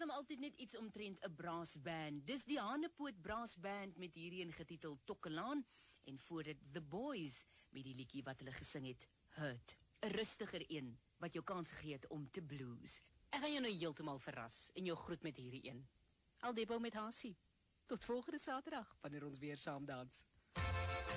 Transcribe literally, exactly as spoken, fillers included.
my altyd net iets omtrent 'n brassband. Dis die Hanepoot brassband met hierdie een getitel Tokkelaan en voor dit The Boys met die liedjie wat hulle gesing het, Hurt. 'n Rustiger een wat jou kans gegee het om te blues. Ek gaan jou nou heeltemal verras en jou groet met hierdie een. Aldebo met Hasie. Tot volgende Saterdag wanneer ons weer saam dans.